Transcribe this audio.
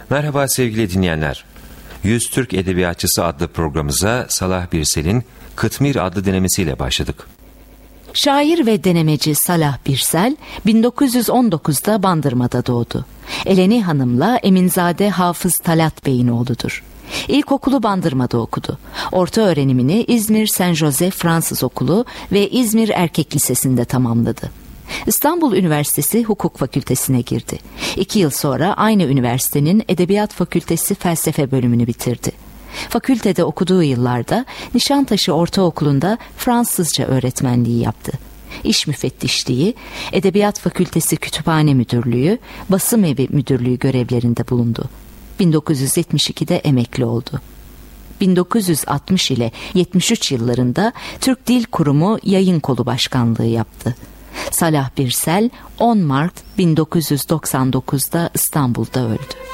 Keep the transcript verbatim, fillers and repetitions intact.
Merhaba sevgili dinleyenler. yüz Türk Edebiyatçısı adlı programımıza Salah Birsel'in Kıtmir adlı denemesiyle başladık. Şair ve denemeci Salah Birsel bin dokuz yüz on dokuzda Bandırma'da doğdu. Eleni Hanım'la Eminzade Hafız Talat Bey'in oğludur. İlkokulu Bandırma'da okudu. Orta öğrenimini İzmir Saint Joseph Fransız Okulu ve İzmir Erkek Lisesi'nde tamamladı. İstanbul Üniversitesi Hukuk Fakültesine girdi. İki yıl sonra aynı üniversitenin Edebiyat Fakültesi Felsefe bölümünü bitirdi. Fakültede okuduğu yıllarda Nişantaşı Ortaokulu'nda Fransızca öğretmenliği yaptı. İş müfettişliği, Edebiyat Fakültesi Kütüphane Müdürlüğü, Basım Evi Müdürlüğü görevlerinde bulundu. bin dokuz yüz yetmiş ikide emekli oldu. bin dokuz yüz altmış ile yetmiş üç yıllarında Türk Dil Kurumu Yayın Kolu Başkanlığı yaptı. Salah Birsel on Mart bin dokuz yüz doksan dokuzda İstanbul'da öldü.